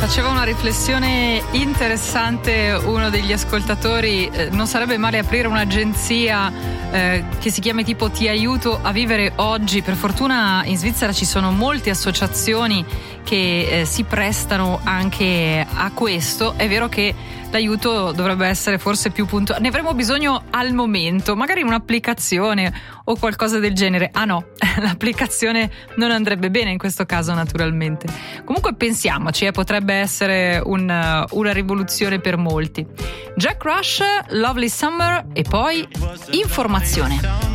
Faceva una riflessione interessante uno degli ascoltatori. Non sarebbe male aprire un'agenzia che si chiami tipo Ti aiuto a vivere oggi. Per fortuna in Svizzera ci sono molte associazioni che si prestano anche a questo. È vero che l'aiuto dovrebbe essere forse più puntuale. Ne avremo bisogno al momento, magari un'applicazione o qualcosa del genere. Ah no, l'applicazione non andrebbe bene in questo caso, naturalmente. Comunque pensiamoci, potrebbe essere una rivoluzione per molti. Jack Rush, Lovely Summer, e poi informazione.